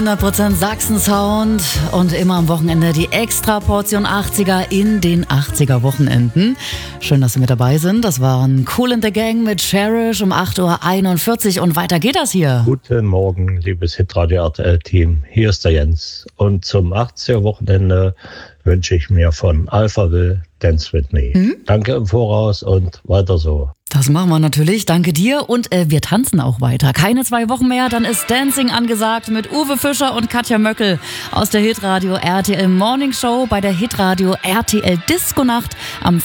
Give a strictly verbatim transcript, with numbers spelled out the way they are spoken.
hundert Prozent Sachsen-Sound und immer am Wochenende die Extra-Portion achtziger in den achtziger-Wochenenden. Schön, dass Sie mit dabei sind. Das waren Kool and the Gang mit Cherish um acht Uhr einundvierzig und weiter geht das hier. Guten Morgen, liebes Hitradio R T L-Team. Hier ist der Jens. Und zum achtziger-Wochenende wünsche ich mir von Alphaville Dance With Me. Hm? Danke im Voraus und weiter so. Das machen wir natürlich. Danke dir. Und äh, wir tanzen auch weiter. Keine zwei Wochen mehr, dann ist Dancing angesagt mit Uwe Fischer und Katja Möckel aus der Hitradio R T L Morning Show bei der Hitradio R T L Disco Nacht am